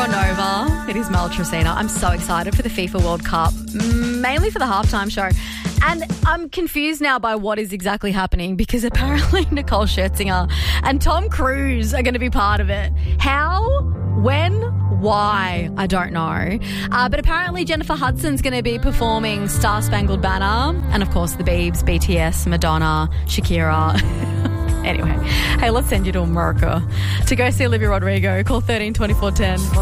Nova. It is Mel Tresina. I'm so excited for the FIFA World Cup, mainly for the halftime show. And I'm confused now by what is exactly happening because apparently Nicole Scherzinger and Tom Cruise are going to be part of it. How? When? Why? I don't know. But apparently Jennifer Hudson's going to be performing Star Spangled Banner. And of course the Biebs, BTS, Madonna, Shakira. Anyway, hey, let's send you to America to go see Olivia Rodrigo. Call 13 24 10.